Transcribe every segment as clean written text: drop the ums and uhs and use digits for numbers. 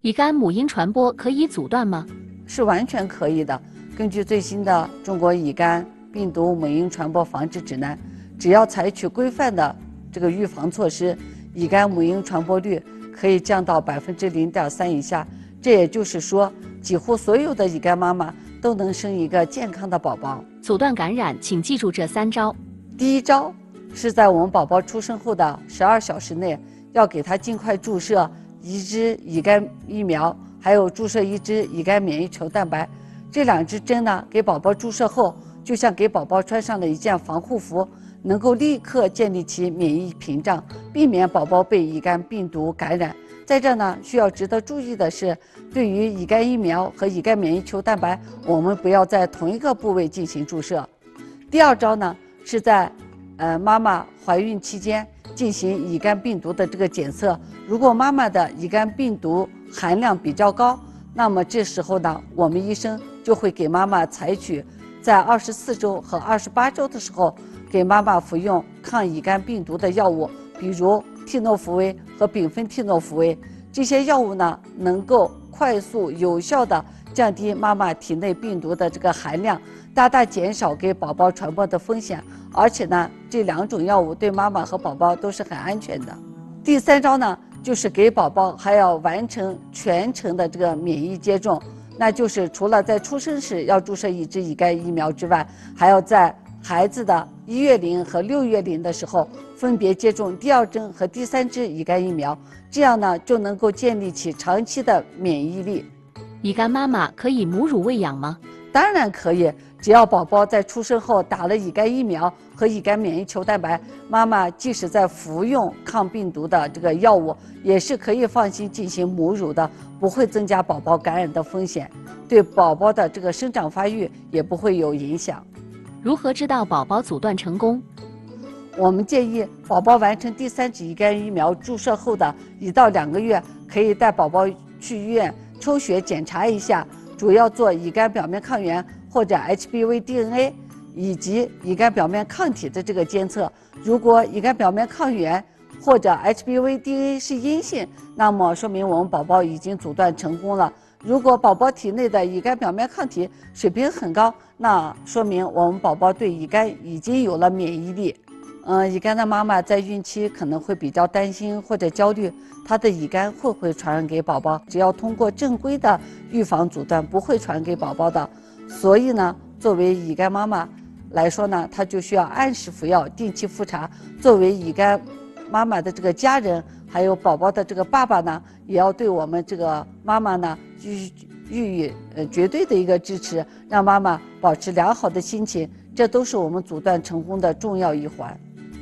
乙肝母婴传播可以阻断吗？ 是完全可以的。根据最新的《中国乙肝病毒母婴传播防治指南》，只要采取规范的这个预防措施，乙肝母婴传播率可以降到0.3%以下。这也就是说，几乎所有的乙肝妈妈都能生一个健康的宝宝。 阻断感染，请记住这3招。 第一招是在我们宝宝出生后的12小时内，要给他尽快注射1支乙肝疫苗，还有注射1支乙肝免疫球蛋白。这2支针呢，给宝宝注射后，就像给宝宝穿上了一件防护服，能够立刻建立起免疫屏障，避免宝宝被乙肝病毒感染。在这呢，需要值得注意的是，对于乙肝疫苗和乙肝免疫球蛋白，我们不要在同一个部位进行注射。第2招呢，是在妈妈怀孕期间进行乙肝病毒的这个检测。如果妈妈的乙肝病毒含量比较高，那么这时候呢，我们医生就会给妈妈采取在24周和28周的时候，给妈妈服用抗乙肝病毒的药物，比如替诺福韦和丙酚替诺福韦。这些药物呢，能够快速有效地降低妈妈体内病毒的这个含量，大大减少给宝宝传播的风险。而且呢，这2种药物对妈妈和宝宝都是很安全的。第3招呢，就是给宝宝还要完成全程的这个免疫接种，那就是除了在出生时要注射1支乙肝疫苗之外，还要在孩子的1月龄和6月龄的时候分别接种第2针和第3支乙肝疫苗，这样呢就能够建立起长期的免疫力。 乙肝妈妈可以母乳喂养吗？ 当然可以，只要宝宝在出生后打了乙肝疫苗和乙肝免疫球蛋白，妈妈即使在服用抗病毒的这个药物，也是可以放心进行母乳的，不会增加宝宝感染的风险，对宝宝的这个生长发育也不会有影响。 如何知道宝宝阻断成功？ 我们建议宝宝完成第3支乙肝疫苗注射后的1到2个月，可以带宝宝去医院抽血检查一下，主要做乙肝表面抗原或者 HBV DNA 以及乙肝表面抗体的这个监测。如果乙肝表面抗原或者 HBV DNA 是阴性，那么说明我们宝宝已经阻断成功了。如果宝宝体内的乙肝表面抗体水平很高，那说明我们宝宝对乙肝已经有了免疫力。乙肝的妈妈在孕期可能会比较担心或者焦虑，她的乙肝会不会传染给宝宝？只要通过正规的预防阻断，不会传给宝宝的。所以呢，作为乙肝妈妈来说呢，她就需要按时服药，定期复查。作为乙肝妈妈的这个家人，还有宝宝的这个爸爸呢，也要对我们这个妈妈呢予以绝对的一个支持，让妈妈保持良好的心情，这都是我们阻断成功的重要一环。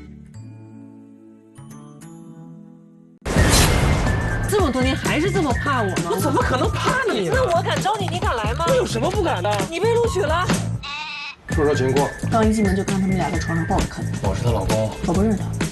这么多年还是这么怕我吗？ 我怎么可能怕你呢？ 那我敢招你，你敢来吗？ 我有什么不敢的？ 你被录取了。 说说情况。 刚一进门就看他们俩在床上抱着啃。 我是她老公。 我不认识他。